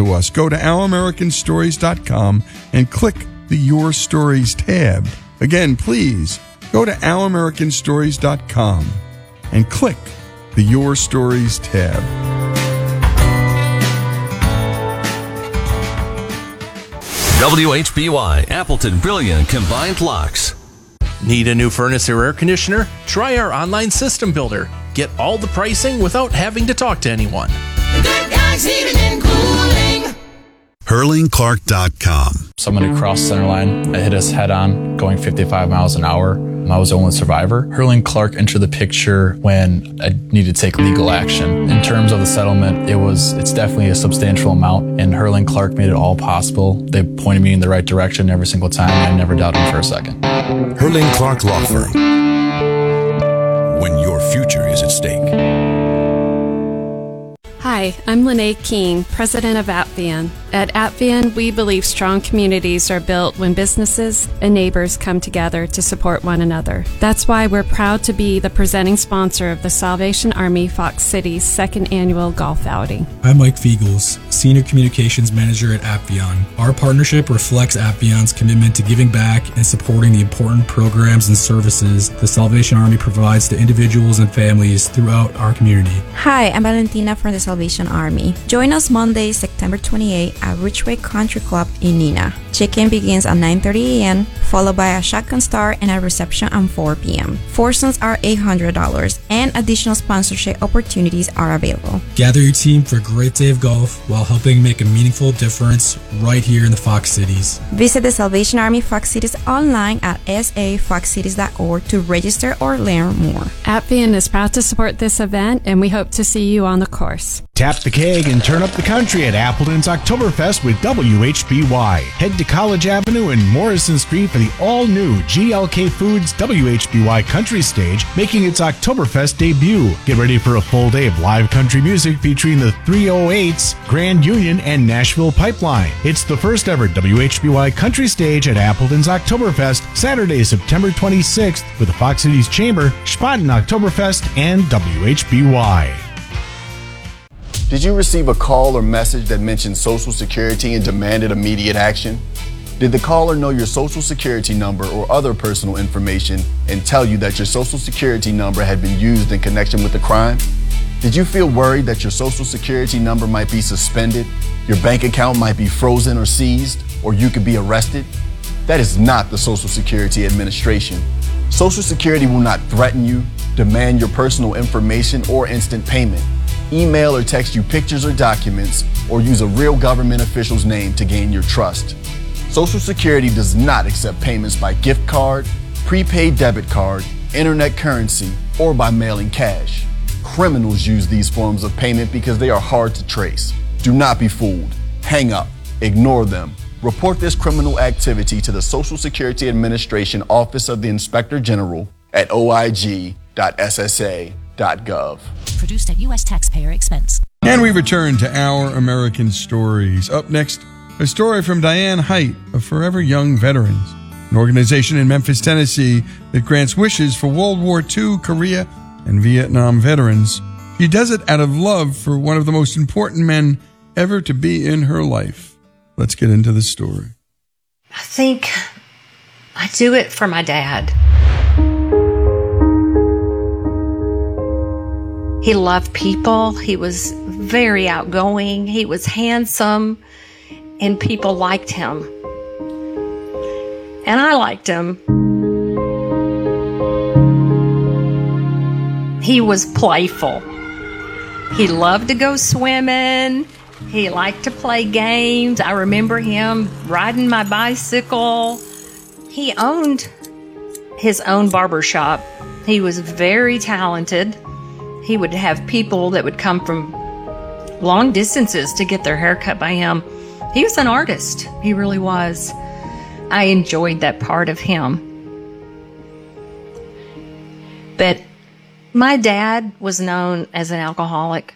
to us. Go to ouramericanstories.com and click the Your Stories tab. Again, please go to ouramericanstories.com and click the Your Stories tab. WHBY Appleton Brilliant Combined Locks. Need a new furnace or air conditioner? Try our online system builder. Get all the pricing without having to talk to anyone. The Good Guys Heating and Cooling. HurlingClark.com. Someone who crossed center line, hit us head on, going 55 miles an hour. I was the only survivor. Hurling Clark entered the picture when I needed to take legal action. In terms of the settlement, it's definitely a substantial amount, and Hurling Clark made it all possible. They pointed me in the right direction every single time, and I never doubted them for a second. Hurling Clark Law Firm. When your future is at stake. Hi, I'm Lene King, president of Apvian. At Apvian, we believe strong communities are built when businesses and neighbors come together to support one another. That's why we're proud to be the presenting sponsor of the Salvation Army Fox City's second annual golf outing. I'm Mike Fiegels, Senior Communications Manager at Apvian. Our partnership reflects Apvian's commitment to giving back and supporting the important programs and services the Salvation Army provides to individuals and families throughout our community. Hi, I'm Valentina from the Salvation Army. Join us Monday, September 28 at Ridgeway Country Club in Neenah. Check-in begins at 9:30 a.m., followed by a shotgun start and a reception at 4 p.m. Foursomes are $800, and additional sponsorship opportunities are available. Gather your team for a great day of golf while helping make a meaningful difference right here in the Fox Cities. Visit the Salvation Army Fox Cities online at safoxcities.org to register or learn more. Apvian is proud to support this event, and we hope to see you on the course. Tap the keg and turn up the country at Appleton's Oktoberfest with WHBY. Head to College Avenue and Morrison Street for the all-new GLK Foods WHBY Country Stage, making its Oktoberfest debut. Get ready for a full day of live country music featuring the 308s, Grand Union, and Nashville Pipeline. It's the first ever WHBY Country Stage at Appleton's Oktoberfest, Saturday, September 26th, with the Fox Cities Chamber, Spaten Oktoberfest, and WHBY. Did you receive a call or message that mentioned Social Security and demanded immediate action? Did the caller know your Social Security number or other personal information and tell you that your Social Security number had been used in connection with the crime? Did you feel worried that your Social Security number might be suspended, your bank account might be frozen or seized, or you could be arrested? That is not the Social Security Administration. Social Security will not threaten you, demand your personal information, or instant payment. Email or text you pictures or documents, or use a real government official's name to gain your trust. Social Security does not accept payments by gift card, prepaid debit card, internet currency, or by mailing cash. Criminals use these forms of payment because they are hard to trace. Do not be fooled. Hang up. Ignore them. Report this criminal activity to the Social Security Administration Office of the Inspector General at oig.ssa.gov. Produced at U.S. taxpayer expense. And we return to Our American Stories. Up next, a story from Diane Height of Forever Young Veterans, an organization in Memphis, Tennessee that grants wishes for World War II, Korea, and Vietnam veterans. She does it out of love for one of the most important men ever to be in her life. Let's get into the story. I think I do it for my dad. He loved people. He was very outgoing. He was handsome, and people liked him. And I liked him. He was playful. He loved to go swimming. He liked to play games. I remember him riding my bicycle. He owned his own barber shop. He was very talented. He would have people that would come from long distances to get their hair cut by him. He was an artist. He really was. I enjoyed that part of him. But my dad was known as an alcoholic.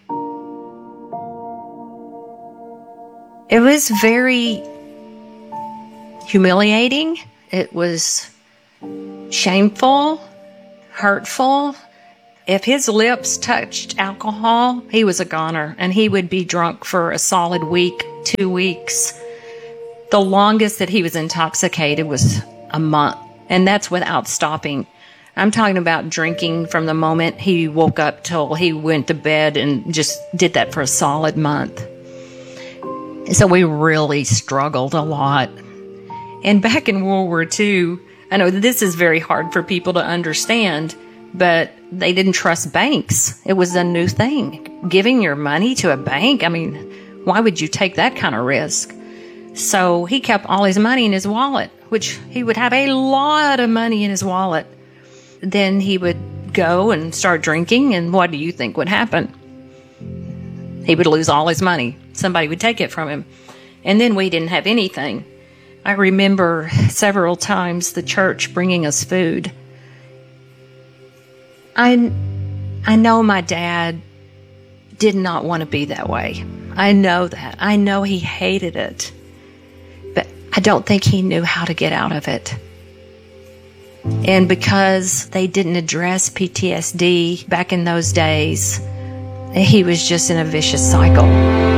It was very humiliating. It was shameful, hurtful. If his lips touched alcohol, he was a goner, and he would be drunk for a solid week, 2 weeks. The longest that he was intoxicated was a month, and that's without stopping. I'm talking about drinking from the moment he woke up till he went to bed, and just did that for a solid month. So we really struggled a lot. And back in World War II, I know this is very hard for people to understand, but they didn't trust banks. It was a new thing. Giving your money to a bank, I mean, why would you take that kind of risk? So he kept all his money in his wallet, which he would have a lot of money in his wallet. Then he would go and start drinking, and what do you think would happen? He would lose all his money. Somebody would take it from him. And then we didn't have anything. I remember several times the church bringing us food. I know my dad did not want to be that way. I know that. I know he hated it. But I don't think he knew how to get out of it. And because they didn't address PTSD back in those days, he was just in a vicious cycle.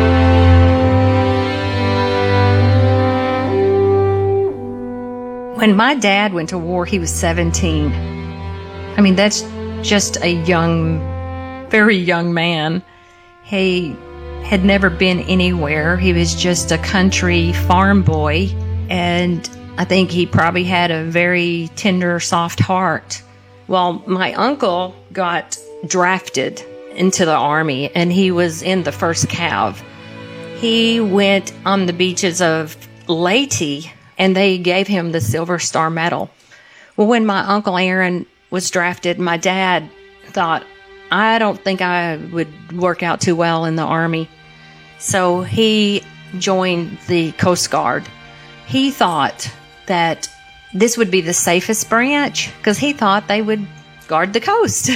When my dad went to war, he was 17. I mean, that's just a young, very young man. He had never been anywhere. He was just a country farm boy, and I think he probably had a very tender, soft heart. Well, my uncle got drafted into the Army, and he was in the 1st Cav. He went on the beaches of Leyte, and they gave him the Silver Star Medal. Well, when my Uncle Aaron was drafted, my dad thought, I don't think I would work out too well in the Army. So he joined the Coast Guard. He thought that this would be the safest branch because he thought they would guard the coast.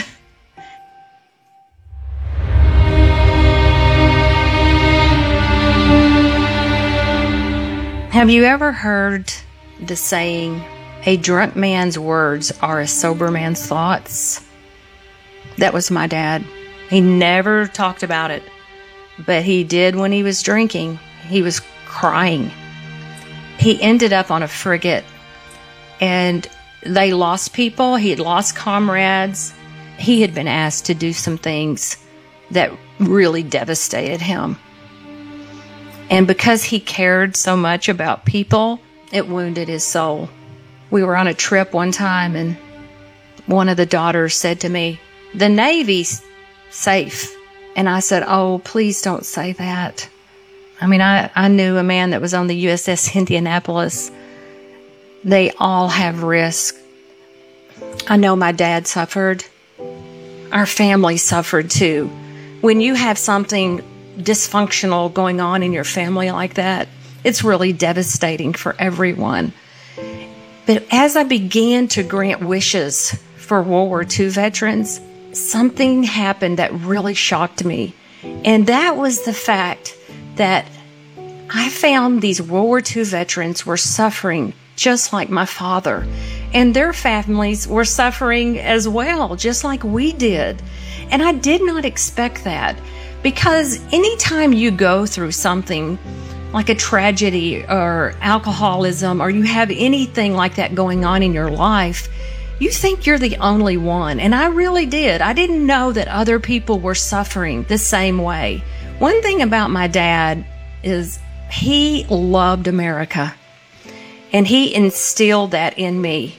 Have you ever heard the saying, a drunk man's words are a sober man's thoughts? That was my dad. He never talked about it, but he did when he was drinking. He was crying. He ended up on a frigate, and they lost people. He had lost comrades. He had been asked to do some things that really devastated him. And because he cared so much about people, it wounded his soul. We were on a trip one time, and one of the daughters said to me, the Navy's safe. And I said, oh, please don't say that. I mean, I knew a man that was on the USS Indianapolis. They all have risk. I know my dad suffered. Our family suffered too. When you have something dysfunctional going on in your family like that, it's really devastating for everyone. But as I began to grant wishes for World War II veterans, something happened that really shocked me. And that was the fact that I found these World War II veterans were suffering just like my father. And their families were suffering as well, just like we did. And I did not expect that. Because anytime you go through something like a tragedy or alcoholism, or you have anything like that going on in your life, you think you're the only one. And I really did. I didn't know that other people were suffering the same way. One thing about my dad is he loved America, and he instilled that in me.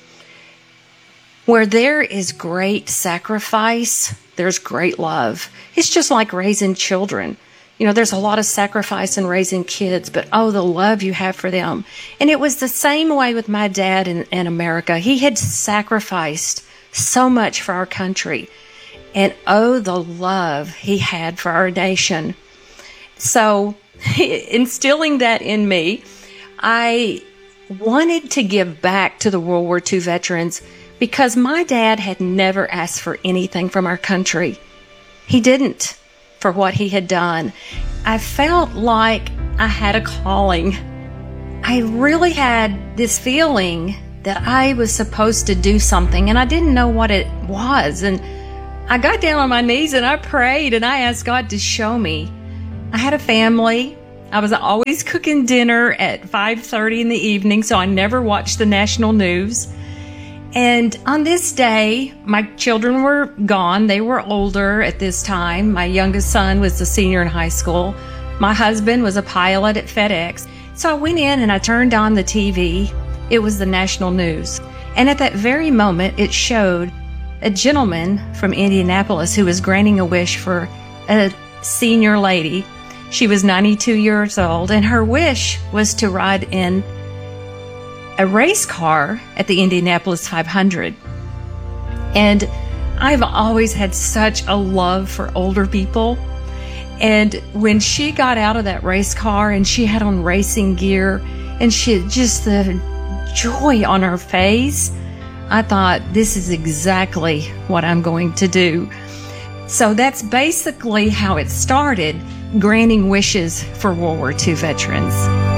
Where there is great sacrifice, there's great love. It's just like raising children. You know, there's a lot of sacrifice in raising kids, but oh, the love you have for them. And it was the same way with my dad in America. He had sacrificed so much for our country. And oh, the love he had for our nation. So, instilling that in me, I wanted to give back to the World War II veterans because my dad had never asked for anything from our country. He didn't, for what he had done. I felt like I had a calling. I really had this feeling that I was supposed to do something, and I didn't know what it was. And I got down on my knees and I prayed and I asked God to show me. I had a family. I was always cooking dinner at 5:30 in the evening, so I never watched the national news. And on this day, my children were gone. They were older at this time. My youngest son was a senior in high school. My husband was a pilot at FedEx. So I went in and I turned on the TV. It was the national news. And at that very moment, it showed a gentleman from Indianapolis who was granting a wish for a senior lady. She was 92 years old, and her wish was to ride in a race car at the Indianapolis 500. And I've always had such a love for older people. And when she got out of that race car and she had on racing gear and she had just the joy on her face, I thought, this is exactly what I'm going to do. So that's basically how it started, granting wishes for World War II veterans.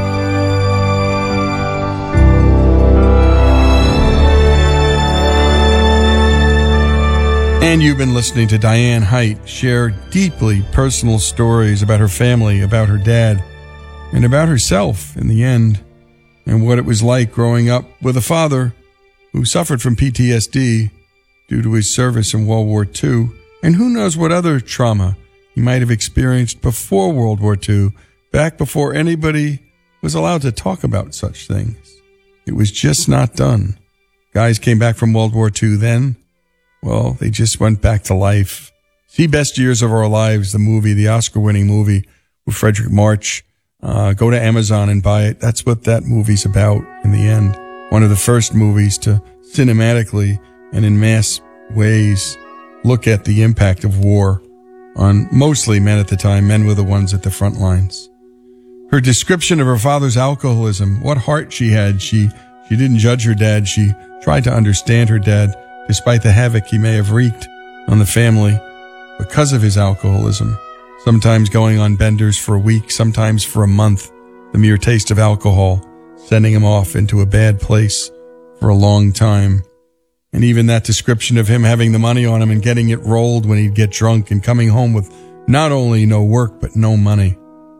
And you've been listening to Diane Height share deeply personal stories about her family, about her dad, and about herself in the end, and what it was like growing up with a father who suffered from PTSD due to his service in World War II, and who knows what other trauma he might have experienced before World War II, back before anybody was allowed to talk about such things. It was just not done. Guys came back from World War II then. Well, they just went back to life. See Best Years of Our Lives, the movie, the Oscar-winning movie with Frederick March. Go to Amazon and buy it. That's what that movie's about in the end. One of the first movies to cinematically and in mass ways look at the impact of war on mostly men at the time. Men were the ones at the front lines. Her description of her father's alcoholism, what heart she had. She didn't judge her dad. She tried to understand her dad, despite the havoc he may have wreaked on the family because of his alcoholism. Sometimes going on benders for a week, sometimes for a month. The mere taste of alcohol sending him off into a bad place for a long time. And even that description of him having the money on him and getting it rolled when he'd get drunk and coming home with not only no work, but no money.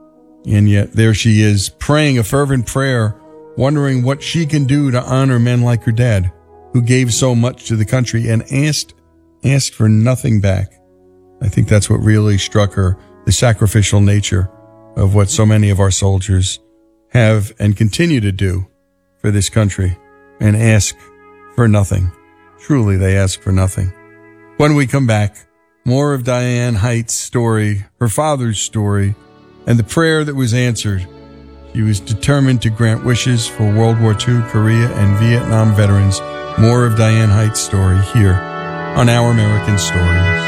And yet there she is, praying a fervent prayer, wondering what she can do to honor men like her dad, who gave so much to the country and asked for nothing back. I think that's what really struck her, the sacrificial nature of what so many of our soldiers have and continue to do for this country, and ask for nothing. Truly, they ask for nothing. When we come back, more of Diane Height's story, her father's story, and the prayer that was answered. She was determined to grant wishes for World War II, Korea, and Vietnam veterans. More of Diane Height's story here on Our American Stories.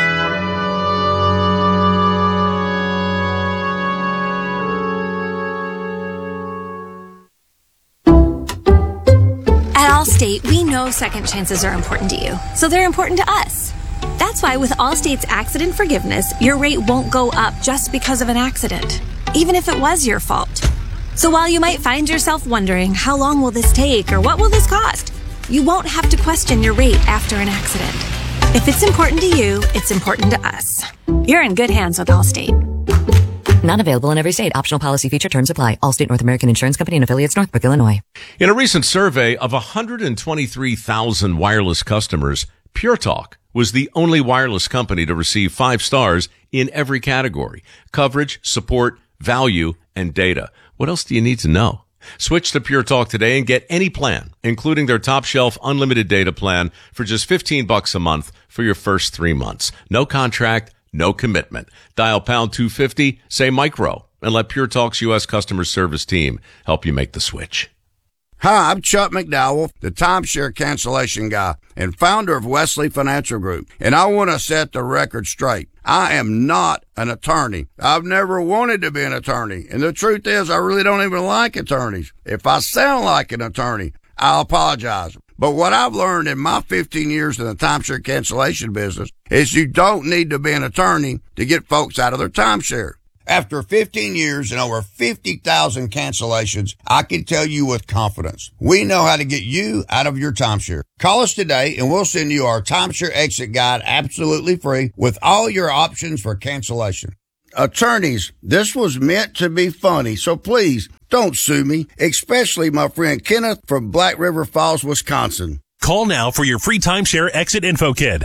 At Allstate, we know second chances are important to you, so they're important to us. That's why with Allstate's accident forgiveness, your rate won't go up just because of an accident, even if it was your fault. So while you might find yourself wondering, how long will this take or what will this cost? You won't have to question your rate after an accident. If it's important to you, it's important to us. You're in good hands with Allstate. Not available in every state. Optional policy feature terms apply. Allstate North American Insurance Company and affiliates, Northbrook, Illinois. In a recent survey of 123,000 wireless customers, Pure Talk was the only wireless company to receive 5 stars in every category: coverage, support, value, and data. What else do you need to know? Switch to Pure Talk today and get any plan, including their top shelf unlimited data plan, for just $15 a month for your first 3 months. No contract, no commitment. Dial pound 250, say micro, and let Pure Talk's U.S. customer service team help you make the switch. Hi, I'm Chuck McDowell, the timeshare cancellation guy and founder of Wesley Financial Group, and I want to set the record straight. I am not an attorney. I've never wanted to be an attorney, and the truth is I really don't even like attorneys. If I sound like an attorney, I'll apologize. But what I've learned in my 15 years in the timeshare cancellation business is you don't need to be an attorney to get folks out of their timeshare. After 15 years and over 50,000 cancellations, I can tell you with confidence, we know how to get you out of your timeshare. Call us today and we'll send you our timeshare exit guide absolutely free with all your options for cancellation. Attorneys, this was meant to be funny, so please don't sue me, especially my friend Kenneth from Black River Falls, Wisconsin. Call now for your free timeshare exit info kit.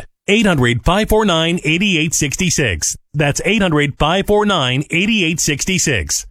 800-549-8866. That's 800-549-8866.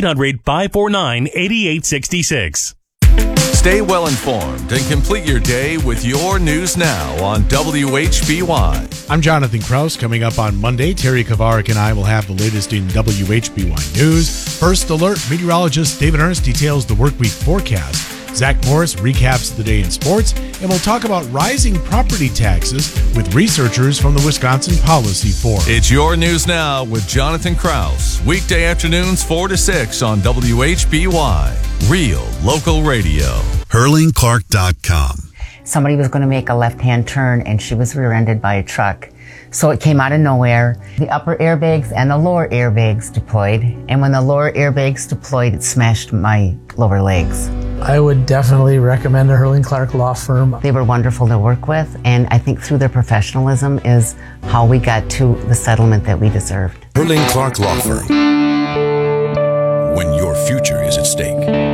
800-549-8866. Stay well informed and complete your day with your news now on WHBY. I'm Jonathan Kraus. Coming up on Monday, Terry Kavarik and I will have the latest in WHBY news. First alert, meteorologist David Ernst details the workweek forecast. Zach Morris recaps the day in sports, and we'll talk about rising property taxes with researchers from the Wisconsin Policy Forum. It's your news now with Jonathan Kraus. Weekday afternoons 4 to 6 on WHBY. Real local radio. HurlingClark.com. Somebody was going to make a left-hand turn, and she was rear-ended by a truck. So it came out of nowhere. The upper airbags and the lower airbags deployed. And when the lower airbags deployed, it smashed my lower legs. I would definitely recommend the Hurling Clark Law Firm. They were wonderful to work with, and I think through their professionalism is how we got to the settlement that we deserved. Hurling Clark Law Firm. When your future is at stake.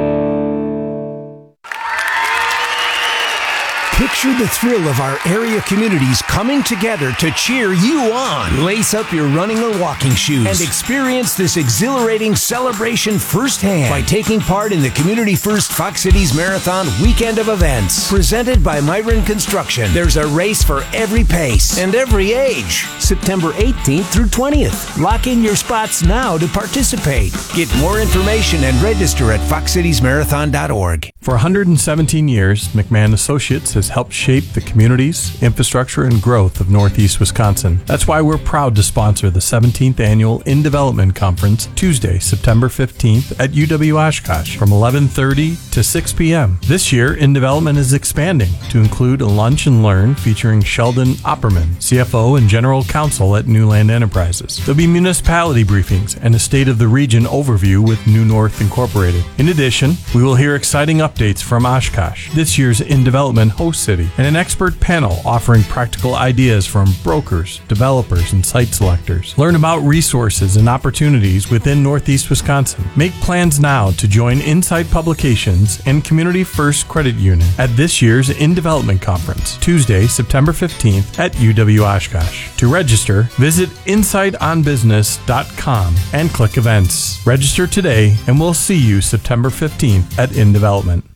Picture the thrill of our area communities coming together to cheer you on. Lace up your running or walking shoes and experience this exhilarating celebration firsthand by taking part in the Community First Fox Cities Marathon weekend of events. Presented by Myron Construction, there's a race for every pace and every age. September 18th through 20th. Lock in your spots now to participate. Get more information and register at foxcitiesmarathon.org. For 117 years, McMahon Associates has helped shape the communities, infrastructure, and growth of Northeast Wisconsin. That's why we're proud to sponsor the 17th Annual In Development Conference, Tuesday, September 15th at UW Oshkosh from 11:30 to 6 p.m. This year, In Development is expanding to include a lunch and learn featuring Sheldon Opperman, CFO and General Counsel at Newland Enterprises. There'll be municipality briefings and a State of the Region overview with New North Incorporated. In addition, we will hear exciting updates from Oshkosh, this year's In Development host city, and an expert panel offering practical ideas from brokers, developers, and site selectors. Learn about resources and opportunities within Northeast Wisconsin. Make plans now to join Insight Publications and Community First Credit Union at this year's In Development Conference, Tuesday, September 15th at UW Oshkosh. To register, visit insightonbusiness.com and click events. Register today, and we'll see you September 15th at In Development.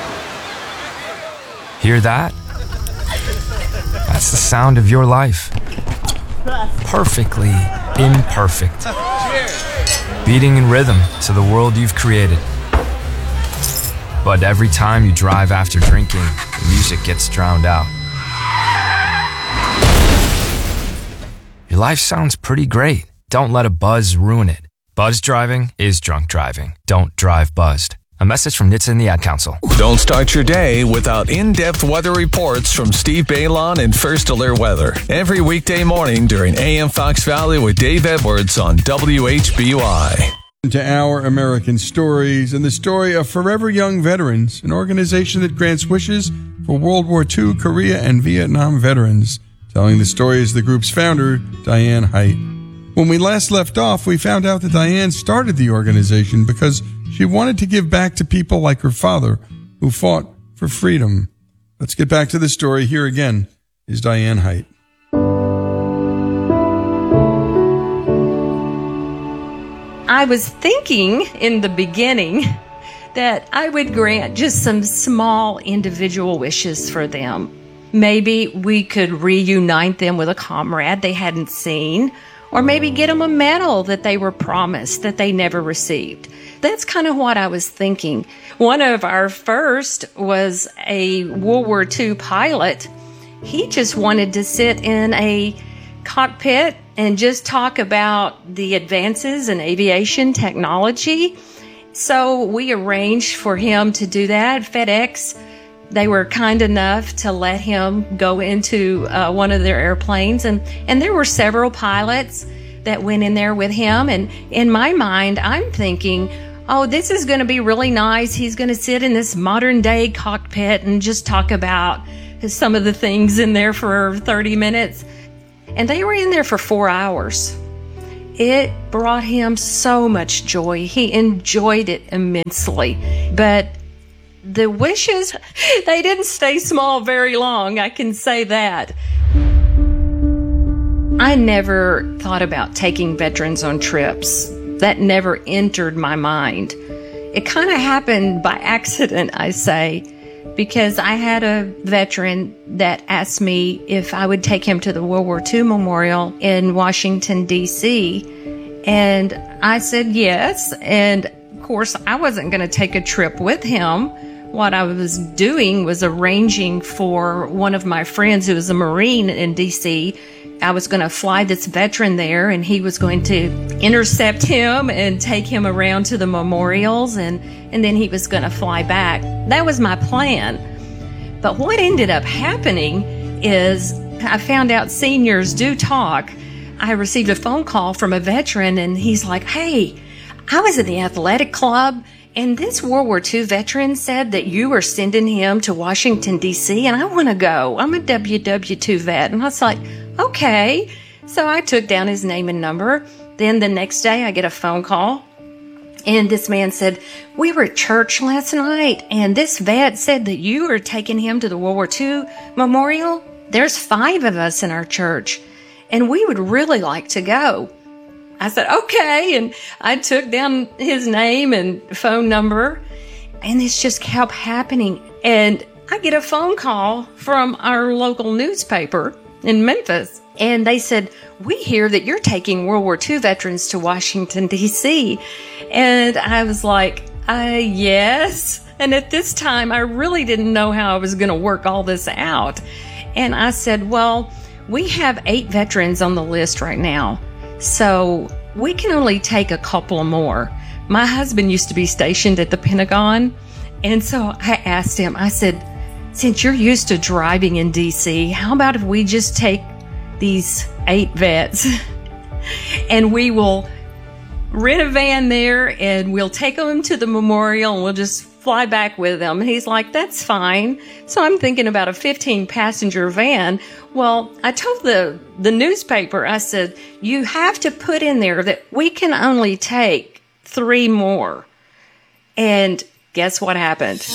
Hear that? That's the sound of your life. Perfectly imperfect. Beating in rhythm to the world you've created. But every time you drive after drinking, the music gets drowned out. Your life sounds pretty great. Don't let a buzz ruin it. Buzz driving is drunk driving. Don't drive buzzed. A message from NHTSA and the Ad Council. Don't start your day without in-depth weather reports from Steve Baylon and First Alert Weather. Every weekday morning during AM Fox Valley with Dave Edwards on WHBY. To Our American Stories, and the story of Forever Young Veterans, an organization that grants wishes for World War II, Korea, and Vietnam veterans. Telling the story is the group's founder, Diane Height. When we last left off, we found out that Diane started the organization because she wanted to give back to people like her father who fought for freedom. Let's get back to the story. Here again is Diane Height. I was thinking in the beginning that I would grant just some small individual wishes for them. Maybe we could reunite them with a comrade they hadn't seen, or maybe get them a medal that they were promised that they never received. That's kind of what I was thinking. One of our first was a World War II pilot. He just wanted to sit in a cockpit and just talk about the advances in aviation technology. So we arranged for him to do that. FedEx, they were kind enough to let him go into one of their airplanes. And there were several pilots that went in there with him. And in my mind, I'm thinking, oh, this is going to be really nice. He's going to sit in this modern day cockpit and just talk about some of the things in there for 30 minutes. And they were in there for 4 hours. It brought him so much joy. He enjoyed it immensely. But the wishes, they didn't stay small very long, I can say that. I never thought about taking veterans on trips. That never entered my mind. It kind of happened by accident, I say, because I had a veteran that asked me if I would take him to the World War II Memorial in Washington, D.C., and I said yes. And of course, I wasn't going to take a trip with him. What I was doing was arranging for one of my friends who was a Marine in D.C. I was going to fly this veteran there, and he was going to intercept him and take him around to the memorials, and then he was going to fly back. That was my plan. But what ended up happening is I found out seniors do talk. I received a phone call from a veteran, and he's like, hey, I was in the athletic club, and this World War II veteran said that you were sending him to Washington, D.C., and I want to go. I'm a WW2 vet. And I was like, okay. So I took down his name and number. Then the next day I get a phone call, and this man said, we were at church last night, and this vet said that you were taking him to the World War II Memorial. There's 5 of us in our church, and we would really like to go. I said, okay, and I took down his name and phone number, and this just kept happening. And I get a phone call from our local newspaper in Memphis, and they said, we hear that you're taking World War II veterans to Washington, D.C. And I was like, yes. And at this time, I really didn't know how I was going to work all this out. And I said, well, we have 8 veterans on the list right now, so we can only take a couple more. My husband used to be stationed at the Pentagon, and so I asked him, I said, since you're used to driving in D.C., how about if we just take these 8 vets and we will rent a van there and we'll take them to the memorial and we'll just fly back with them? And he's like, that's fine. So I'm thinking about a 15-passenger van. Well, I told the newspaper, I said, you have to put in there that we can only take 3 more. And guess what happened?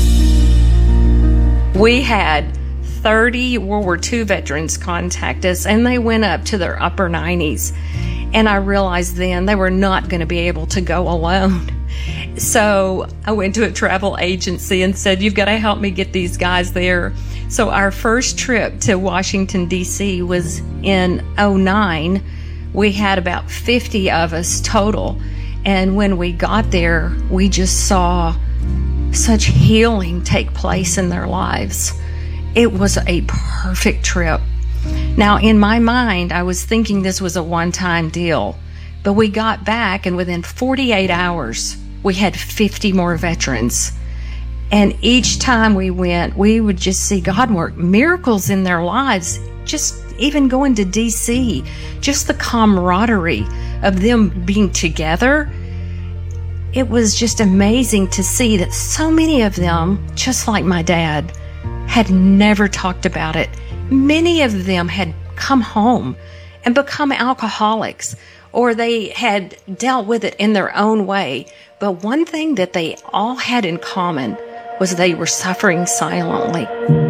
We had 30 World War II veterans contact us, and they went up to their upper 90s. And I realized then they were not going to be able to go alone. So I went to a travel agency and said, you've got to help me get these guys there. So our first trip to Washington, D.C. was in 2009. We had about 50 of us total. And when we got there, we just saw such healing take place in their lives. It was a perfect trip. Now, in my mind, I was thinking this was a one-time deal. But we got back, and within 48 hours, we had 50 more veterans. And each time we went, we would just see God work miracles in their lives. Just even going to D.C., just the camaraderie of them being together. It was just amazing to see that so many of them, just like my dad, had never talked about it. Many of them had come home and become alcoholics, or they had dealt with it in their own way. But one thing that they all had in common was they were suffering silently.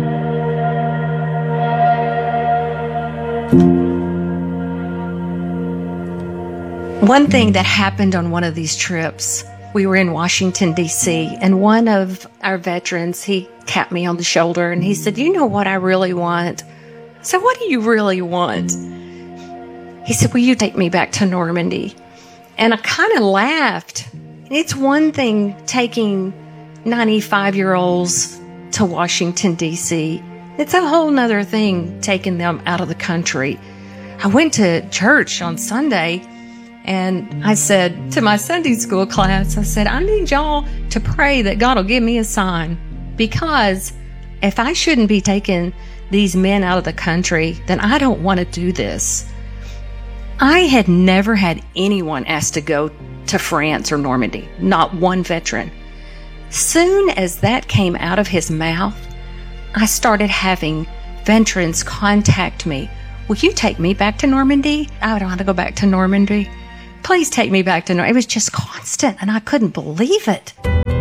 One thing that happened on one of these trips, we were in Washington, D.C., and one of our veterans, he tapped me on the shoulder and he said, you know what I really want? I said, what do you really want? He said, will you take me back to Normandy? And I kind of laughed. It's one thing taking 95-year-olds to Washington, D.C. It's a whole nother thing taking them out of the country. I went to church on Sunday, and I said to my Sunday school class, I said, I need y'all to pray that God will give me a sign, because if I shouldn't be taking these men out of the country, then I don't want to do this. I had never had anyone ask to go to France or Normandy, not one veteran. Soon as that came out of his mouth, I started having veterans contact me. Will you take me back to Normandy? I don't want to go back to Normandy. Please take me back to Normandy. It was just constant, and I couldn't believe it.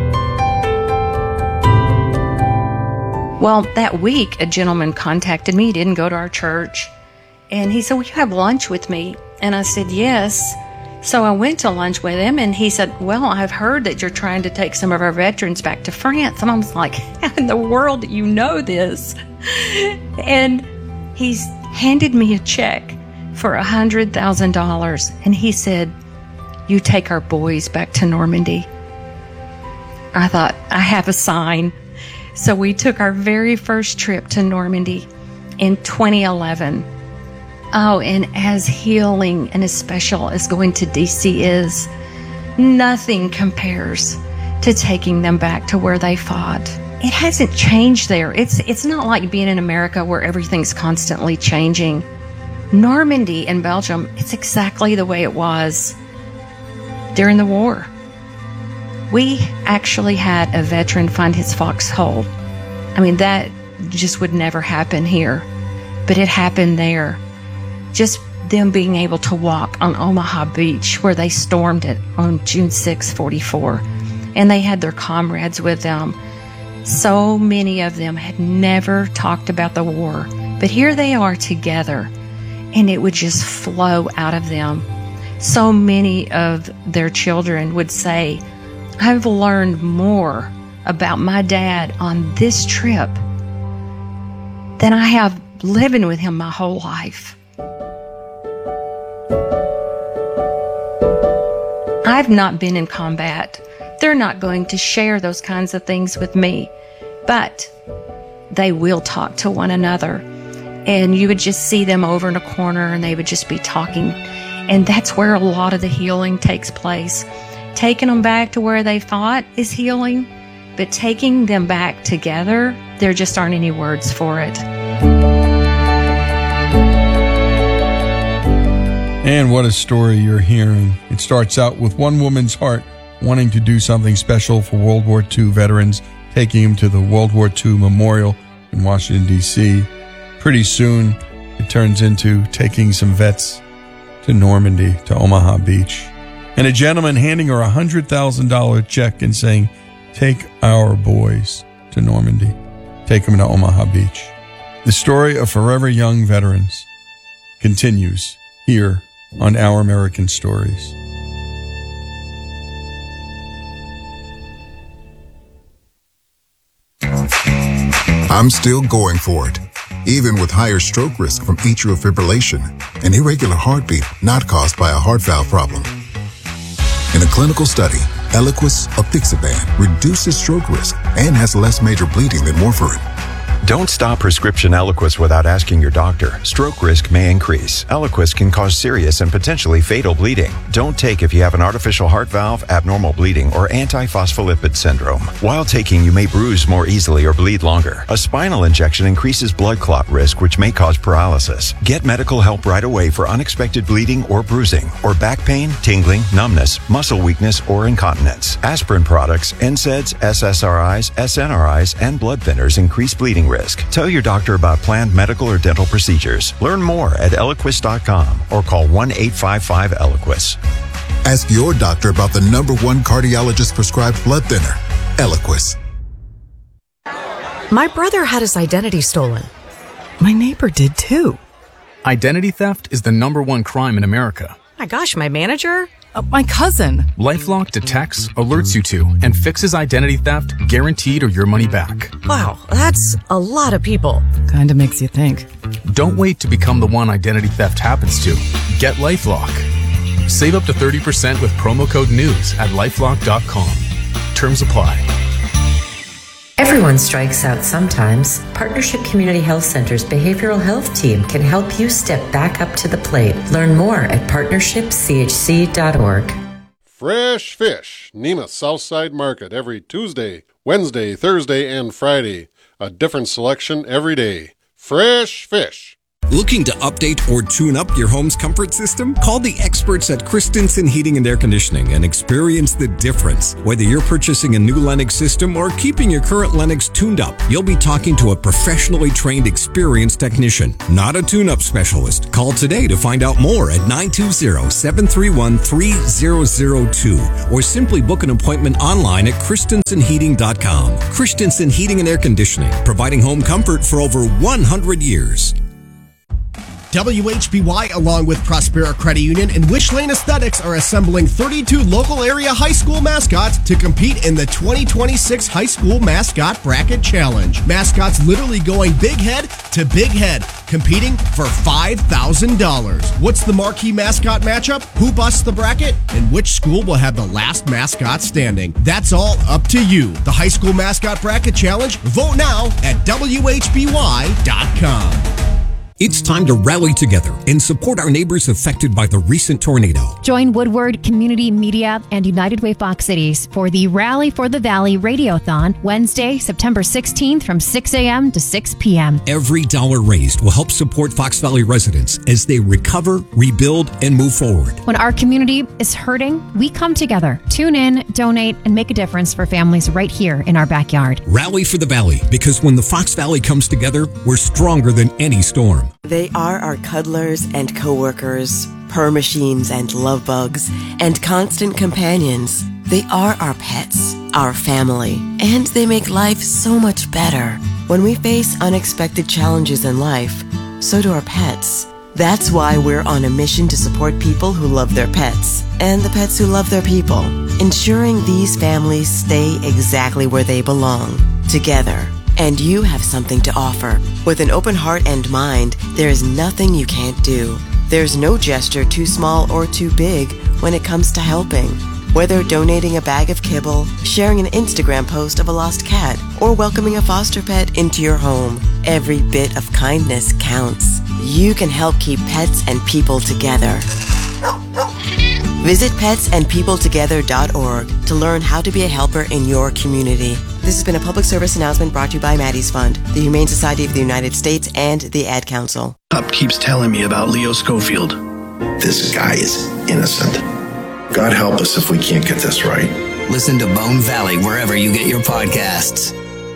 Well, that week, a gentleman contacted me. He didn't go to our church. And he said, will you have lunch with me? And I said, yes. So I went to lunch with him, and he said, well, I've heard that you're trying to take some of our veterans back to France. And I was like, how in the world do you know this? And he's handed me a check for $100,000. And he said, you take our boys back to Normandy. I thought, I have a sign. So we took our very first trip to Normandy in 2011. Oh, and as healing and as special as going to DC is, nothing compares to taking them back to where they fought. It hasn't changed there. It's not like being in America where everything's constantly changing. Normandy in Belgium, it's exactly the way it was during the war. We actually had a veteran find his foxhole. I mean, that just would never happen here, but it happened there. Just them being able to walk on Omaha Beach where they stormed it on June 6, 44, and they had their comrades with them. So many of them had never talked about the war, but here they are together, and it would just flow out of them. So many of their children would say, I've learned more about my dad on this trip than I have living with him my whole life. I've not been in combat. They're not going to share those kinds of things with me, but they will talk to one another. And you would just see them over in a corner and they would just be talking. And that's where a lot of the healing takes place. Taking them back to where they fought is healing, but taking them back together, there just aren't any words for it. And what a story you're hearing. It starts out with one woman's heart wanting to do something special for World War II veterans, taking them to the World War II Memorial in Washington, D.C. Pretty soon, it turns into taking some vets to Normandy, to Omaha Beach. And a gentleman handing her a $100,000 check and saying, take our boys to Normandy. Take them to Omaha Beach. The story of Forever Young veterans continues here on Our American Stories. I'm still going for it, even with higher stroke risk from atrial fibrillation, an irregular heartbeat not caused by a heart valve problem. In a clinical study, Eliquis apixaban reduces stroke risk and has less major bleeding than warfarin. Don't stop prescription Eliquis without asking your doctor. Stroke risk may increase. Eliquis can cause serious and potentially fatal bleeding. Don't take if you have an artificial heart valve, abnormal bleeding, or antiphospholipid syndrome. While taking, you may bruise more easily or bleed longer. A spinal injection increases blood clot risk, which may cause paralysis. Get medical help right away for unexpected bleeding or bruising, or back pain, tingling, numbness, muscle weakness, or incontinence. Aspirin products, NSAIDs, SSRIs, SNRIs, and blood thinners increase bleeding risk. Tell your doctor about planned medical or dental procedures. Learn more at Eliquis.com or call 1-855-ELIQUIS. Ask your doctor about the #1 cardiologist prescribed blood thinner, Eliquis. My brother had his identity stolen. My neighbor did too. Identity theft is the #1 crime in America. My gosh, my manager? My cousin. LifeLock detects, alerts you to, and fixes identity theft guaranteed or your money back. Wow, that's a lot of people. Kinda makes you think. Don't wait to become the one identity theft happens to. Get LifeLock. Save up to 30% with promo code NEWS at LifeLock.com. Terms apply. Everyone strikes out sometimes. Partnership Community Health Center's behavioral health team can help you step back up to the plate. Learn more at partnershipchc.org. Fresh Fish, Nema's Southside Market, every Tuesday, Wednesday, Thursday, and Friday. A different selection every day. Fresh Fish. Looking to update or tune up your home's comfort system? Call the experts at Christensen Heating and Air Conditioning and experience the difference. Whether you're purchasing a new Lennox system or keeping your current Lennox tuned up, you'll be talking to a professionally trained, experienced technician, not a tune-up specialist. Call today to find out more at 920-731-3002 or simply book an appointment online at christensenheating.com. Christensen Heating and Air Conditioning, providing home comfort for over 100 years. WHBY, along with Prospera Credit Union and Wish Lane Aesthetics, are assembling 32 local area high school mascots to compete in the 2026 High School Mascot Bracket Challenge. Mascots literally going big head to big head, competing for $5,000. What's the marquee mascot matchup? Who busts the bracket? And which school will have the last mascot standing? That's all up to you. The High School Mascot Bracket Challenge. Vote now at WHBY.com. It's time to rally together and support our neighbors affected by the recent tornado. Join Woodward Community Media and United Way Fox Cities for the Rally for the Valley Radiothon, Wednesday, September 16th from 6 a.m. to 6 p.m. Every dollar raised will help support Fox Valley residents as they recover, rebuild, and move forward. When our community is hurting, we come together. Tune in, donate, and make a difference for families right here in our backyard. Rally for the Valley, because when the Fox Valley comes together, we're stronger than any storm. They are our cuddlers and coworkers, purr machines and love bugs, and constant companions. They are our pets, our family, and they make life so much better. When we face unexpected challenges in life, so do our pets. That's why we're on a mission to support people who love their pets and the pets who love their people, ensuring these families stay exactly where they belong, together. And you have something to offer. With an open heart and mind, there is nothing you can't do. There's no gesture too small or too big when it comes to helping. Whether donating a bag of kibble, sharing an Instagram post of a lost cat, or welcoming a foster pet into your home, every bit of kindness counts. You can help keep pets and people together. Visit petsandpeopletogether.org to learn how to be a helper in your community. This has been a public service announcement brought to you by Maddie's Fund, the Humane Society of the United States, and the Ad Council. Up keeps telling me about Leo Schofield. This guy is innocent. God help us if we can't get this right. Listen to Bone Valley wherever you get your podcasts.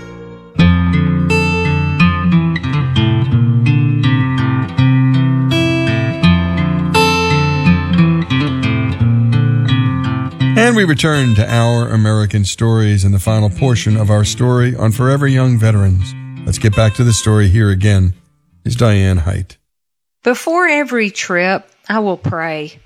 And we return to Our American Stories in the final portion of our story on Forever Young Veterans. Let's get back to the story. Here again is Diane Height. Before every trip, I will pray.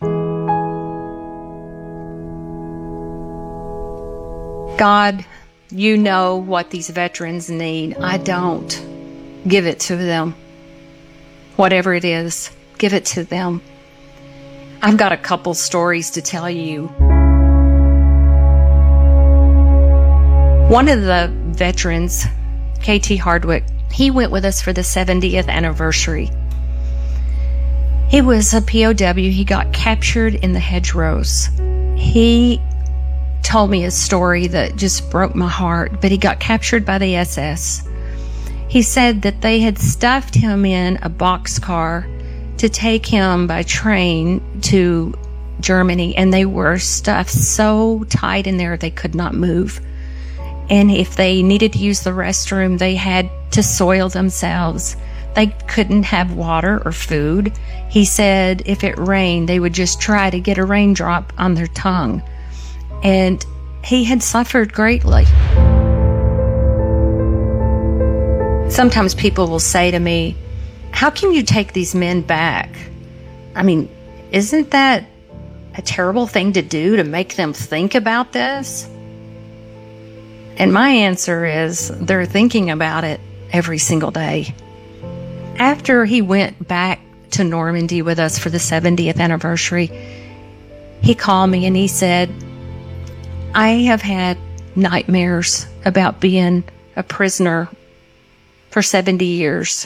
God, you know what these veterans need. I don't. Give it to them. Whatever it is, give it to them. I've got a couple stories to tell you. One of the veterans, KT Hardwick, he went with us for the 70th anniversary. He was a POW. He got captured in the hedgerows. He told me a story that just broke my heart, but he got captured by the SS. He said that they had stuffed him in a boxcar to take him by train to Germany, and they were stuffed so tight in there they could not move. And if they needed to use the restroom, they had to soil themselves. They couldn't have water or food. He said if it rained, they would just try to get a raindrop on their tongue. And he had suffered greatly. Sometimes people will say to me, how can you take these men back? I mean, isn't that a terrible thing to do, to make them think about this? And my answer is, they're thinking about it every single day. After he went back to Normandy with us for the 70th anniversary, he called me and he said, I have had nightmares about being a prisoner for 70 years.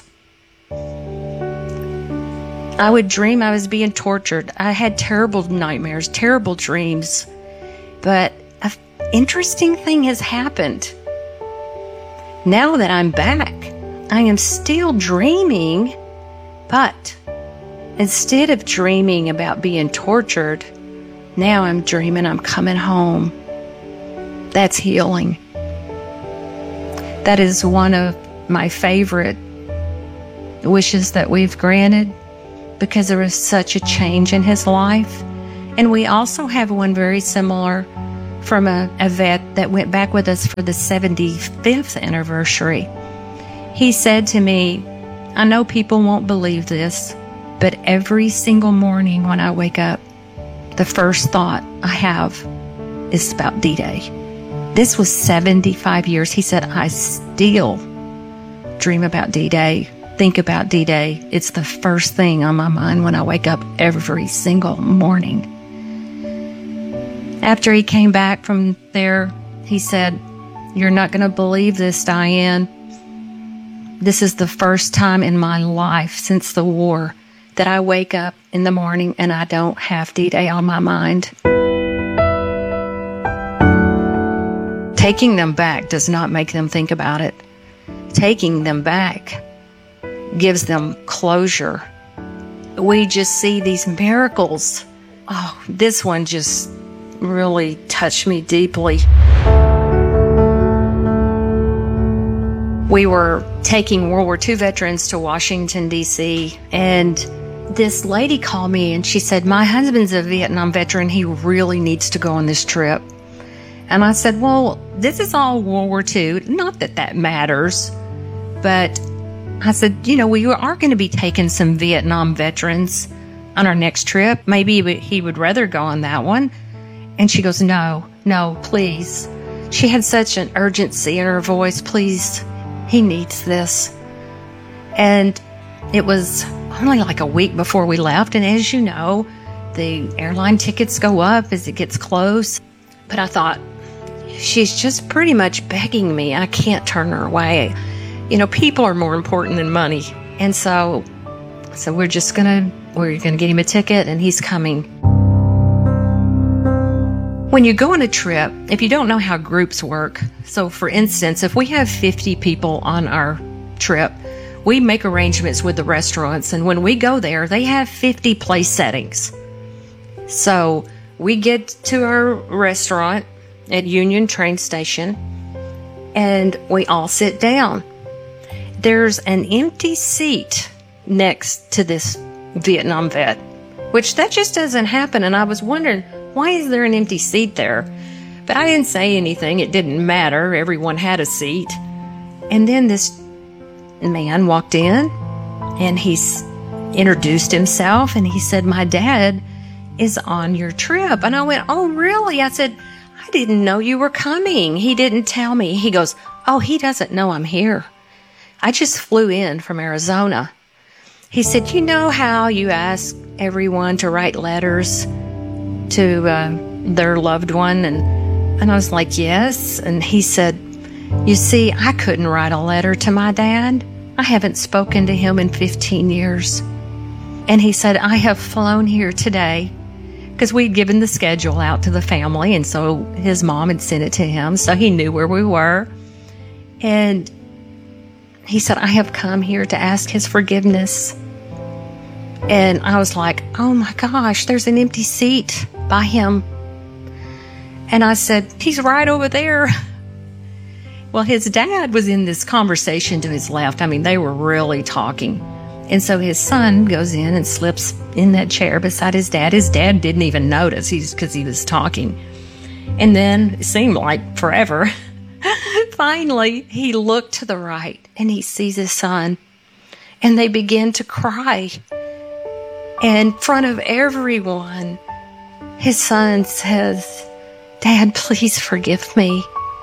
I would dream I was being tortured. I had terrible nightmares, terrible dreams. But an interesting thing has happened. Now that I'm back, I am still dreaming But instead of dreaming about being tortured, now I'm dreaming I'm coming home. That's healing. That is one of my favorite wishes that we've granted, because there was such a change in his life. And we also have one very similar from a vet that went back with us for the 75th anniversary. He said to me, I know people won't believe this, but every single morning when I wake up, the first thought I have is about D-Day. This was 75 years. He said, I still dream about D-Day, think about D-Day. It's the first thing on my mind when I wake up every single morning. After he came back from there, he said, you're not going to believe this, Diane. This is the first time in my life since the war that I wake up in the morning and I don't have D-Day on my mind. Taking them back does not make them think about it. Taking them back gives them closure. We just see these miracles. Oh, this one just really touched me deeply. We were taking World War II veterans to Washington, D.C., and this lady called me and she said, my husband's a Vietnam veteran. He really needs to go on this trip. And I said, well, this is all World War II. Not that that matters, but I said, you know, we are going to be taking some Vietnam veterans on our next trip. Maybe he would rather go on that one. And she goes, no, please. She had such an urgency in her voice. Please, he needs this. And it was only like a week before we left. And as you know, the airline tickets go up as it gets close. But I thought, she's just pretty much begging me. I can't turn her away. You know, people are more important than money. And so we're going to get him a ticket and he's coming. When you go on a trip, if you don't know how groups work, so for instance, if we have 50 people on our trip, we make arrangements with the restaurants, and when we go there, they have 50 place settings. So we get to our restaurant at Union train station, and we all sit down. There's an empty seat next to this Vietnam vet, which that just doesn't happen, and I was wondering, why is there an empty seat there? But I didn't say anything. It didn't matter. Everyone had a seat. And then this man walked in and he's introduced himself and he said, my dad is on your trip. And I went, oh, really? I said, I didn't know you were coming. He didn't tell me. He goes, oh, he doesn't know I'm here. I just flew in from Arizona. He said, you know how you ask everyone to write letters to their loved one? And I was like, yes. And he said, you see, I couldn't write a letter to my dad. I haven't spoken to him in 15 years. And he said, I have flown here today because we'd given the schedule out to the family. And so his mom had sent it to him. So he knew where we were. And he said, I have come here to ask his forgiveness. And I was like, oh my gosh, there's an empty seat by him. And I said, he's right over there. Well, his dad was in this conversation to his left. I mean, they were really talking. And so his son goes in and slips in that chair beside his dad. His dad didn't even notice because he was talking. And then it seemed like forever. Finally, he looked to the right and he sees his son. And they begin to cry. In front of everyone, his son says, Dad, please forgive me.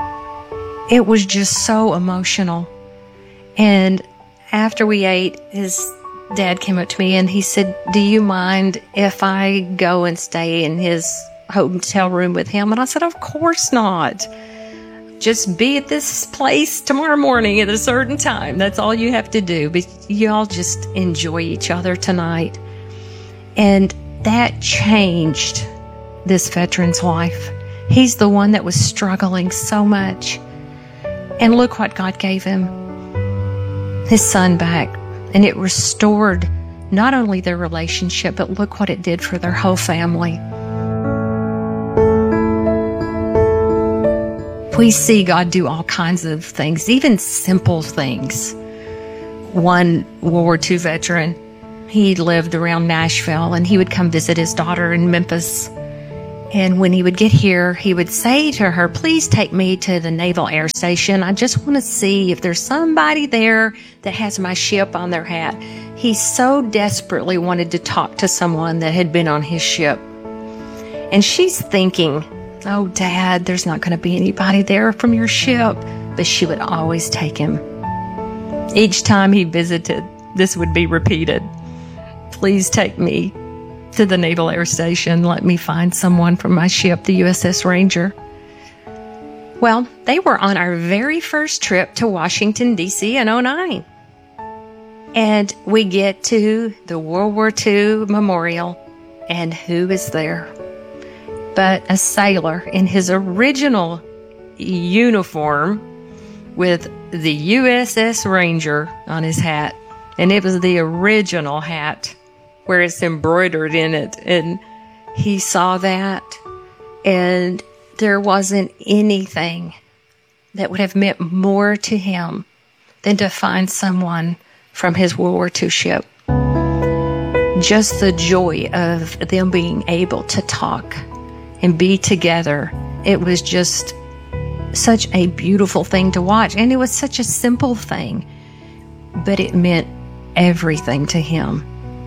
It was just so emotional. And after we ate, his dad came up to me and he said, do you mind if I go and stay in his hotel room with him? And I said, of course not. Just be at this place tomorrow morning at a certain time. That's all you have to do. But you all just enjoy each other tonight. And that changed this veteran's life. He's the one that was struggling so much. And look what God gave him. His son back. And it restored not only their relationship, but look what it did for their whole family. We see God do all kinds of things, even simple things. One World War II veteran, he lived around Nashville, and he would come visit his daughter in Memphis. And when he would get here, he would say to her, "Please take me to the Naval Air Station. I just want to see if there's somebody there that has my ship on their hat." He so desperately wanted to talk to someone that had been on his ship. And she's thinking, "Oh, Dad, there's not going to be anybody there from your ship." But she would always take him. Each time he visited, this would be repeated. "Please take me to the Naval Air Station. Let me find someone from my ship, the USS Ranger." Well, they were on our very first trip to Washington, D.C. in 2009. And we get to the World War II Memorial, and who is there but a sailor in his original uniform with the USS Ranger on his hat. And it was the original hat where it's embroidered in it. And he saw that, and there wasn't anything that would have meant more to him than to find someone from his World War II ship. Just the joy of them being able to talk and be together. It was just such a beautiful thing to watch. And it was such a simple thing, but it meant everything to him.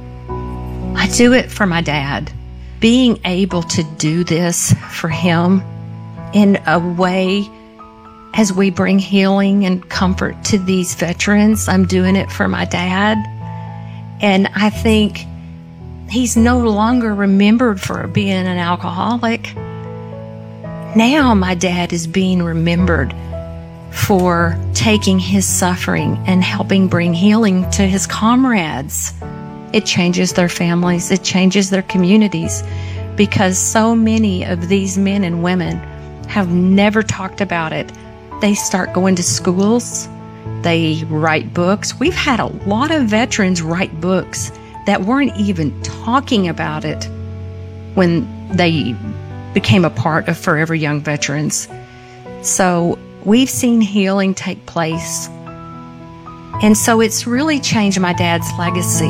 I do it for my dad. Being able to do this for him in a way as we bring healing and comfort to these veterans, I'm doing it for my dad. And I think he's no longer remembered for being an alcoholic. Now my dad is being remembered for taking his suffering and helping bring healing to his comrades. It changes their families. It changes their communities, because so many of these men and women have never talked about it. They start going to schools. They write books. We've had a lot of veterans write books that weren't even talking about it when they became a part of Forever Young Veterans. So we've seen healing take place. And so it's really changed my dad's legacy.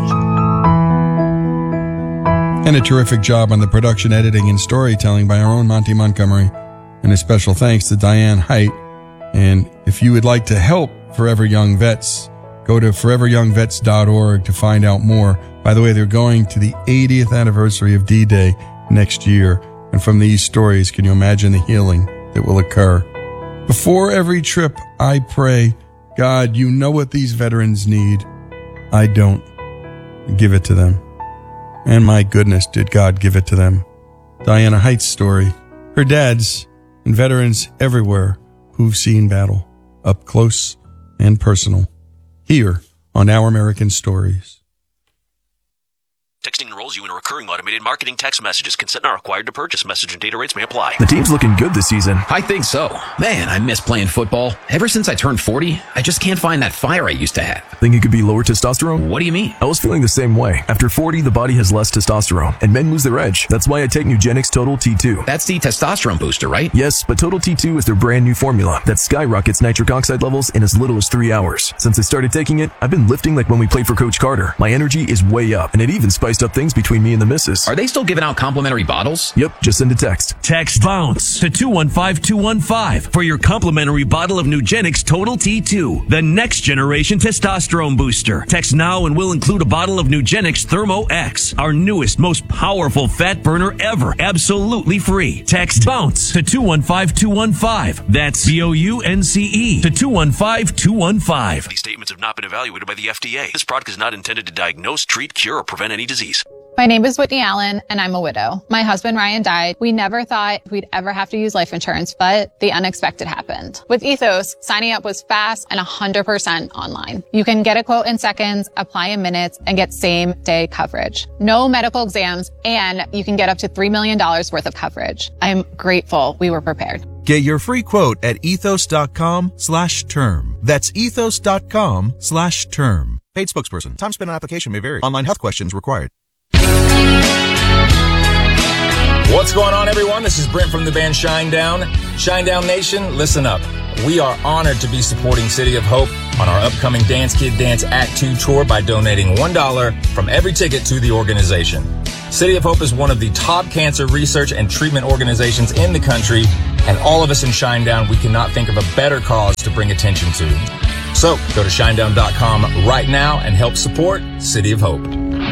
And a terrific job on the production, editing, and storytelling by our own Monty Montgomery. And a special thanks to Diane Height. And if you would like to help Forever Young Vets, go to foreveryoungvets.org to find out more. By the way, they're going to the 80th anniversary of D-Day next year. And from these stories, can you imagine the healing that will occur? Before every trip, I pray, God, you know what these veterans need. I don't. Give it to them. And my goodness, did God give it to them. Diana Height's story. Her dad's and veterans everywhere who've seen battle up close and personal. Here on Our American Stories. Texting enrolls you in a recurring automated marketing text messages. Consent not required to purchase. Message and data rates may apply. The team's looking good this season. I think so. Man, I miss playing football. Ever since I turned 40, I just can't find that fire I used to have. Think it could be lower testosterone? What do you mean? I was feeling the same way. After 40, the body has less testosterone, and men lose their edge. That's why I take Nugenix Total T2. That's the testosterone booster, right? Yes, but Total T2 is their brand new formula that skyrockets nitric oxide levels in as little as 3 hours. Since I started taking it, I've been lifting like when we played for Coach Carter. My energy is way up, and it even spiced up things between me and the missus. Are they still giving out complimentary bottles? Yep, just send a text. Text BOUNCE to 215215 for your complimentary bottle of Nugenix Total T2, the next generation testosterone booster. Text now and we'll include a bottle of Nugenix Thermo X, our newest, most powerful fat burner ever, absolutely free. Text BOUNCE to 215215. That's BOUNCE to 215215. These statements have not been evaluated by the FDA. This product is not intended to diagnose, treat, cure, or prevent any disease. My name is Whitney Allen, and I'm a widow. My husband, Ryan, died. We never thought we'd ever have to use life insurance, but the unexpected happened. With Ethos, signing up was fast and 100% online. You can get a quote in seconds, apply in minutes, and get same-day coverage. No medical exams, and you can get up to $3 million worth of coverage. I'm grateful we were prepared. Get your free quote at ethos.com/term. That's ethos.com/term. Paid spokesperson. Time spent on application may vary. Online health questions required. What's going on, everyone? This is Brent from the band Shinedown. Shinedown Nation, listen up. We are honored to be supporting City of Hope on our upcoming Dance Kid Dance Act 2 tour by donating $1 from every ticket to the organization. City of Hope is one of the top cancer research and treatment organizations in the country, and all of us in Shinedown, we cannot think of a better cause to bring attention to. So, go to shinedown.com right now and help support City of Hope.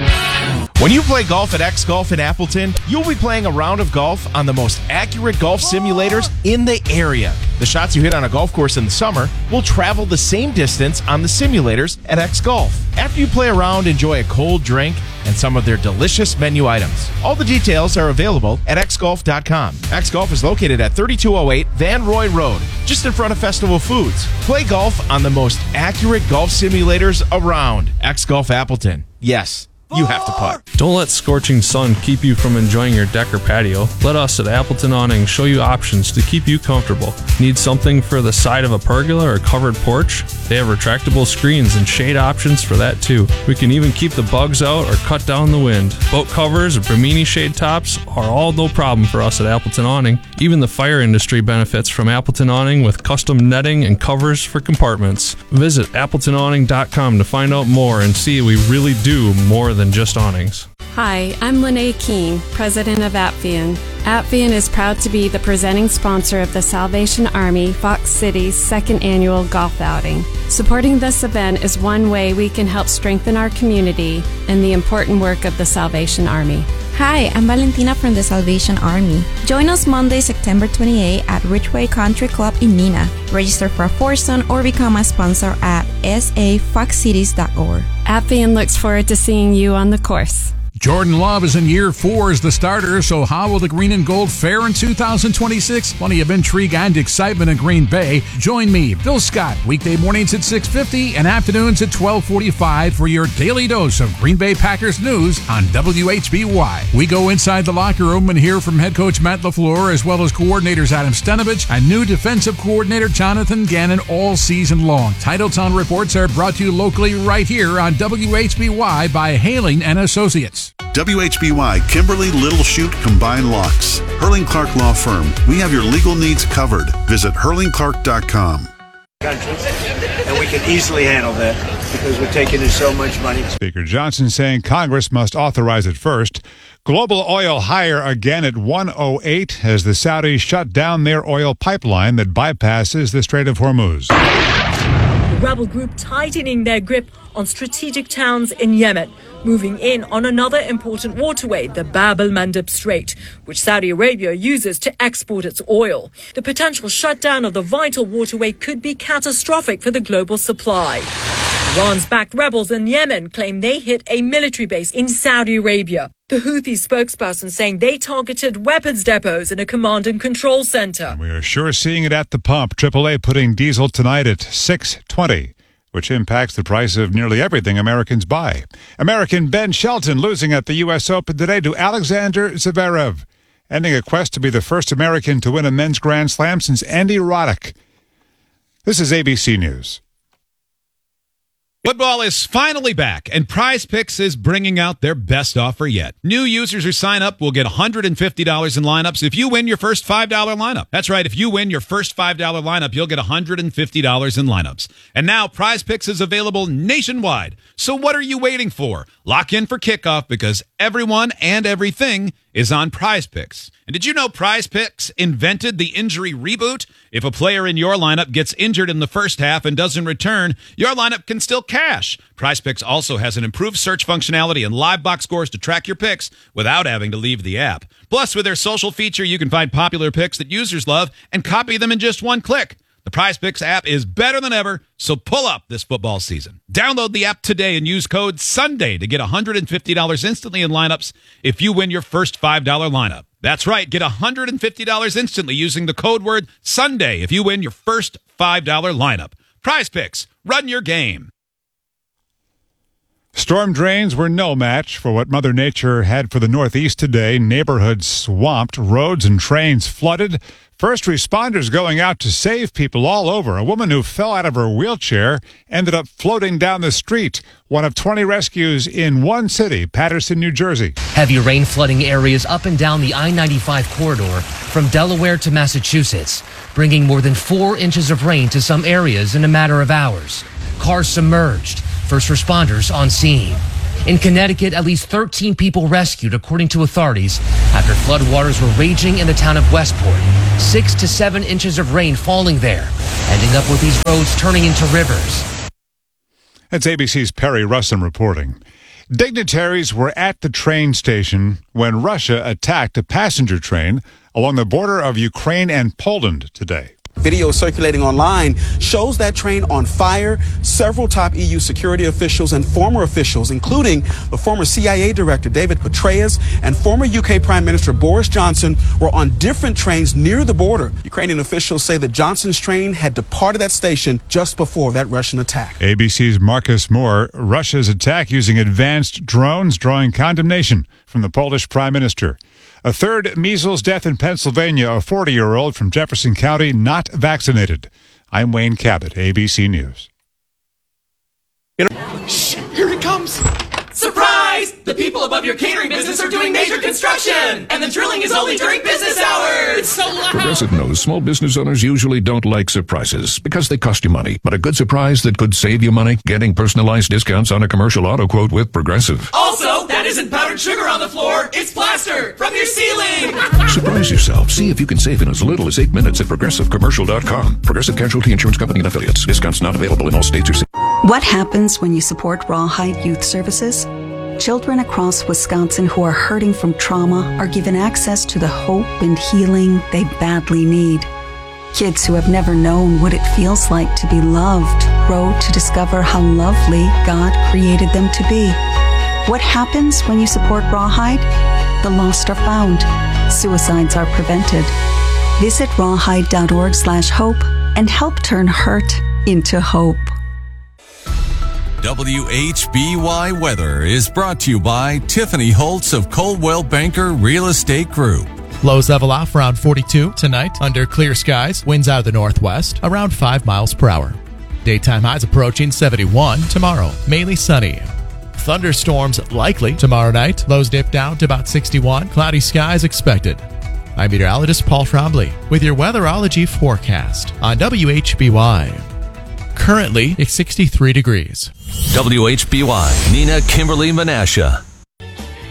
When you play golf at X Golf in Appleton, you'll be playing a round of golf on the most accurate golf simulators in the area. The shots you hit on a golf course in the summer will travel the same distance on the simulators at X Golf. After you play around, enjoy a cold drink and some of their delicious menu items. All the details are available at xgolf.com. X Golf is located at 3208 Van Roy Road, just in front of Festival Foods. Play golf on the most accurate golf simulators around. X Golf Appleton. Yes, you have to putt. Don't let scorching sun keep you from enjoying your deck or patio. Let us at Appleton Awning show you options to keep you comfortable. Need something for the side of a pergola or covered porch? They have retractable screens and shade options for that too. We can even keep the bugs out or cut down the wind. Boat covers or Bimini shade tops are all no problem for us at Appleton Awning. Even the fire industry benefits from Appleton Awning with custom netting and covers for compartments. Visit appletonawning.com to find out more and see we really do more than just awnings. Hi, I'm Lene Keene, president of Apvian. Apvian is proud to be the presenting sponsor of the Salvation Army Fox City's second annual golf outing. Supporting this event is one way we can help strengthen our community and the important work of the Salvation Army. Hi, I'm Valentina from the Salvation Army. Join us Monday, September 28 at Ridgeway Country Club in Neenah. Register for a foursome or become a sponsor at safoxcities.org. Apvian looks forward to seeing you on the course. Jordan Love is in year 4 as the starter, so how will the Green and Gold fare in 2026? Plenty of intrigue and excitement in Green Bay. Join me, Bill Scott, weekday mornings at 6:50 and afternoons at 12:45 for your daily dose of Green Bay Packers news on WHBY. We go inside the locker room and hear from head coach Matt LaFleur as well as coordinators Adam Stenovich and new defensive coordinator Jonathan Gannon all season long. Titletown reports are brought to you locally right here on WHBY by Haling and Associates. WHBY Kimberly Little Chute Combined Locks. Hurling Clark Law Firm. We have your legal needs covered. Visit hurlingclark.com. And we can easily handle that because we're taking in so much money. Speaker Johnson saying Congress must authorize it first. Global oil higher again at 108 as the Saudis shut down their oil pipeline that bypasses the Strait of Hormuz. The rebel group tightening their grip on strategic towns in Yemen, moving in on another important waterway, the Bab el-Mandeb Strait, which Saudi Arabia uses to export its oil. The potential shutdown of the vital waterway could be catastrophic for the global supply. Iran's backed rebels in Yemen claim they hit a military base in Saudi Arabia. The Houthi spokesperson saying they targeted weapons depots in a command and control center. We are sure seeing it at the pump. AAA putting diesel tonight at $6.20. Which impacts the price of nearly everything Americans buy. American Ben Shelton losing at the U.S. Open today to Alexander Zverev, ending a quest to be the first American to win a men's Grand Slam since Andy Roddick. This is ABC News. Football is finally back, and Prize Picks is bringing out their best offer yet. New users who sign up will get $150 in lineups if you win your first $5 lineup. That's right, if you win your first $5 lineup, you'll get $150 in lineups. And now Prize Picks is available nationwide. So what are you waiting for? Lock in for kickoff because everyone and everything is on Prize Picks. And did you know Prize Picks invented the injury reboot? If a player in your lineup gets injured in the first half and doesn't return, your lineup can still cash. Prize Picks also has an improved search functionality and live box scores to track your picks without having to leave the app. Plus, with their social feature, you can find popular picks that users love and copy them in just one click. The Prize Picks app is better than ever, so pull up this football season. Download the app today and use code SUNDAY to get $150 instantly in lineups if you win your first $5 lineup. That's right, get $150 instantly using the code word SUNDAY if you win your first $5 lineup. Prize Picks, run your game. Storm drains were no match for what Mother Nature had for the Northeast today. Neighborhoods swamped, roads and trains flooded. First responders going out to save people all over. A woman who fell out of her wheelchair ended up floating down the street. One of 20 rescues in one city, Paterson, New Jersey. Heavy rain flooding areas up and down the I-95 corridor from Delaware to Massachusetts, bringing more than 4 inches of rain to some areas in a matter of hours. Cars submerged. First responders on scene. In Connecticut, at least 13 people rescued, according to authorities, after floodwaters were raging in the town of Westport. 6 to 7 inches of rain falling there, ending up with these roads turning into rivers. That's ABC's Perry Russom reporting. Dignitaries were at the train station when Russia attacked a passenger train along the border of Ukraine and Poland today. Video circulating online shows that train on fire. Several top EU security officials and former officials, including the former CIA director David Petraeus and former UK Prime Minister Boris Johnson, were on different trains near the border. Ukrainian officials say that Johnson's train had departed that station just before that Russian attack. ABC's Marcus Moore. Russia's attack using advanced drones drawing condemnation from the Polish Prime Minister. A third measles death in Pennsylvania, a 40-year-old from Jefferson County not vaccinated. I'm Wayne Cabot, ABC News. Shh, here it comes. Surprise! The people above your catering business are doing major construction, and the drilling is only during business hours. It's so loud. Progressive knows small business owners usually don't like surprises because they cost you money. But a good surprise that could save you money? Getting personalized discounts on a commercial auto quote with Progressive. Also, that isn't powdered sugar on the floor. It's plaster from your ceiling. Surprise yourself. See if you can save in as little as 8 minutes at ProgressiveCommercial.com. Progressive Casualty Insurance Company and Affiliates. Discounts not available in all states or cities. What happens when you support Rawhide Youth Services? Children across Wisconsin who are hurting from trauma are given access to the hope and healing they badly need. Kids who have never known what it feels like to be loved grow to discover how lovely God created them to be. What happens when you support Rawhide? The lost are found. Suicides are prevented. Visit rawhide.org/hope and help turn hurt into hope. WHBY Weather is brought to you by Tiffany Holtz of Coldwell Banker Real Estate Group. Lows level off around 42 tonight under clear skies. Winds out of the northwest around 5 miles per hour. Daytime highs approaching 71 tomorrow. Mainly sunny. Thunderstorms likely tomorrow night. Lows dip down to about 61. Cloudy skies expected. I'm meteorologist Paul Trombley with your weatherology forecast on WHBY. Currently, it's 63 degrees. WHBY, Nina Kimberly Menasha.